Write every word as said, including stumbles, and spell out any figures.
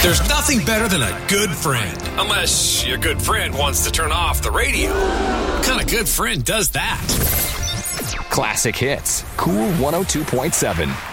There's nothing better than a good friend. Unless your good friend wants to turn off the radio. What kind of good friend does that? Classic Hits. Cool one oh two point seven.